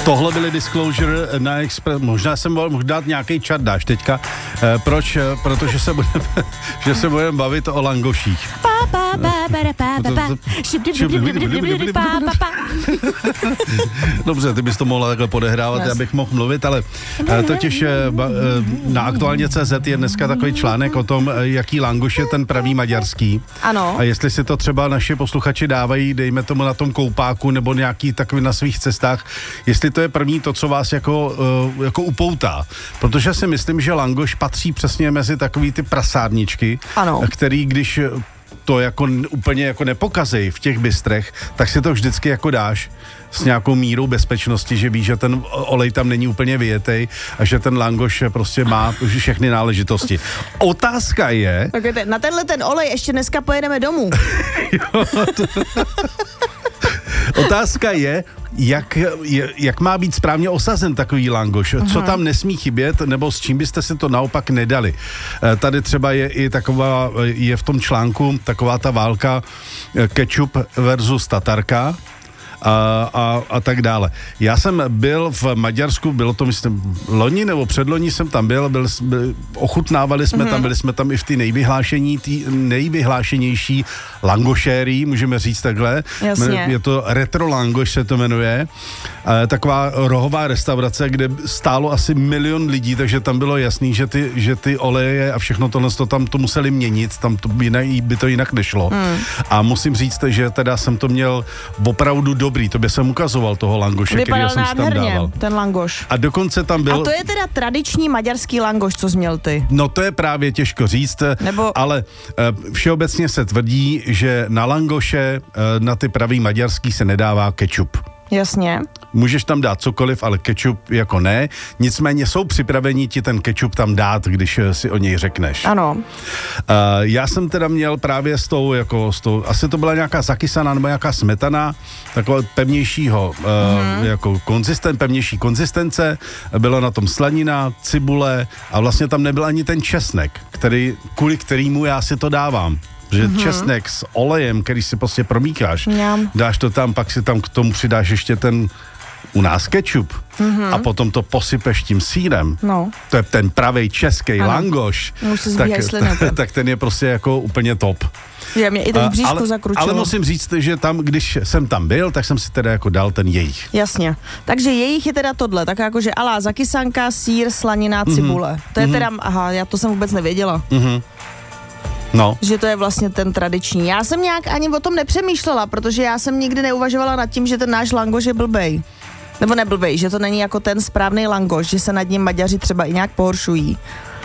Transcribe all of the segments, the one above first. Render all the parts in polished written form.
Tohle byly Disclosure na Express. Možná jsem mohl dát nějaký čat, dáš teďka. Proč? Protože se budeme bavit o langoších. Dobře, ty bys to mohla takhle podehrávat, abych mohl mluvit, ale totiž na Aktuálně.cz je dneska takový článek o tom, jaký langoš je ten pravý maďarský. Ano. A jestli si to třeba naši posluchači dávají, dejme tomu na tom koupáku nebo nějaký takový na svých cestách, jestli to je první to, co vás jako upoutá. Protože si myslím, že langoš patří přesně mezi takový ty prasárničky, ano, který když to jako úplně jako nepokazej v těch bistrech, tak si to vždycky jako dáš s nějakou mírou bezpečnosti, že víš, že ten olej tam není úplně vyjetej a že ten langoš prostě má už všechny náležitosti. Otázka je... Na tenhle ten olej ještě dneska pojedeme domů. Otázka je, jak má být správně osazen takový langoš, co tam nesmí chybět, nebo s čím byste si to naopak nedali. Tady třeba je v tom článku taková ta válka kečup versus tatarka, a tak dále. Já jsem byl v Maďarsku, bylo to myslím loni nebo předloni jsem tam byl ochutnávali jsme tam, byli jsme tam i v ty nejvyhlášenější langošérii, můžeme říct takhle. Jasně. Je to Retro Langoš se to jmenuje. Taková rohová restaurace, kde stálo asi 1 000 000 lidí, takže tam bylo jasný, že ty oleje a všechno tohle tam to museli měnit, tam to by to jinak nešlo. A musím říct, že teda jsem to měl opravdu dobrý, tobě jsem ukazoval toho langoše, který jsem si tam dával. Ten langoš. A dokonce tam byl... A to je teda tradiční maďarský langoš, co jsi měl ty? No to je právě těžko říct, ale všeobecně se tvrdí, že na langoše, na ty pravý maďarský se nedává kečup. Jasně. Můžeš tam dát cokoliv, ale kečup jako ne. Nicméně jsou připraveni ti ten kečup tam dát, když si o něj řekneš. Ano. Já jsem teda měl právě s tou, asi to byla nějaká zakysaná nebo nějaká smetana, takového pevnějšího, pevnější konzistence, byla na tom slanina, cibule a vlastně tam nebyl ani ten česnek, kvůli kterému já si to dávám. Že česnek s olejem, který si prostě promíkáš, dáš to tam, pak si tam k tomu přidáš ještě u nás kečup a potom to posypeš tím sýrem. No. To je ten pravej český langoš. Tak ten je prostě jako úplně top. Je, mě i to v bříšku zakručilo. Ale musím říct, že tam, když jsem tam byl, tak jsem si teda jako dal ten jejich. Jasně. Takže jejich je teda tohle, tak jakože alá zakysanka, sýr, slanina, cibule. To je teda, já to jsem vůbec nevěděla. No. Že to je vlastně ten tradiční. Já jsem nějak ani o tom nepřemýšlela, protože já jsem nikdy neuvažovala nad tím, že ten náš langoš je blbej. Nebo neblbej, že to není jako ten správný langoš, že se nad ním Maďaři třeba i nějak pohoršují.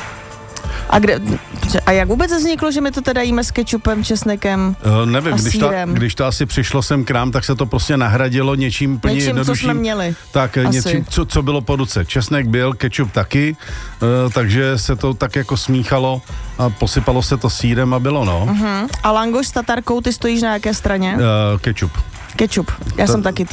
A jak vůbec vzniklo, že my to teda jíme s kečupem, česnekem nevím, a sýrem? Když to asi přišlo sem k nám, tak se to prostě nahradilo něčím plně jednodušším. Co jsme měli. Tak něčím, co bylo po ruce. Česnek byl, kečup taky, takže se to tak jako smíchalo a posypalo se to sýrem a bylo, no. A langoš s tatarkou, ty stojíš na jaké straně? Kečup. Kečup. Já jsem taky